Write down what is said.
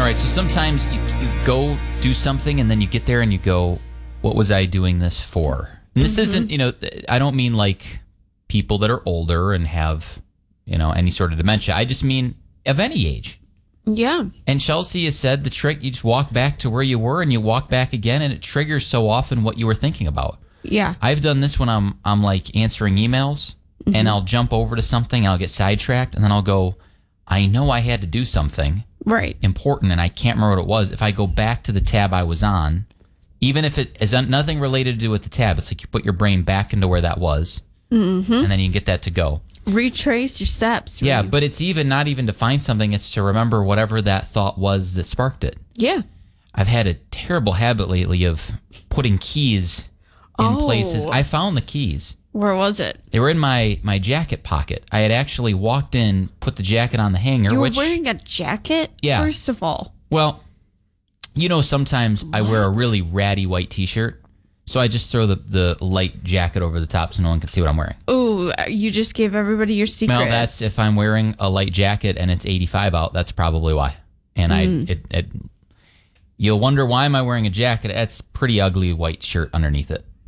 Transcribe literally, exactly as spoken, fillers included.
right, so sometimes you, you go do something and then you get there and you go, what was I doing this for? And this mm-hmm. isn't, you know, I don't mean like people that are older and have, you know, any sort of dementia. I just mean of any age. Yeah. And Chelsea has said the trick, you just walk back to where you were and you walk back again, and it triggers so often what you were thinking about. Yeah. I've done this when I'm I'm like answering emails mm-hmm. and I'll jump over to something, I'll get sidetracked, and then I'll go, I know I had to do something right important and I can't remember what it was. If I go back to the tab I was on, even if it has nothing related to do with the tab, it's like you put your brain back into where that was, mm-hmm. and then you can get that to go. Retrace your steps. Yeah, but it's even not even to find something, it's to remember whatever that thought was that sparked it. Yeah. I've had a terrible habit lately of putting keys in oh. places. I found the keys. Where was it? They were in my, my jacket pocket. I had actually walked in, put the jacket on the hanger. You were which, wearing a jacket? Yeah. First of all. Well, you know, sometimes what? I wear a really ratty white T-shirt, so I just throw the, the light jacket over the top so no one can see what I'm wearing. Oh, you just gave everybody your secret. Well, that's if I'm wearing a light jacket and it's eighty-five out, that's probably why. And mm. I, it, it, you'll wonder, why am I wearing a jacket? It's pretty ugly white shirt underneath it.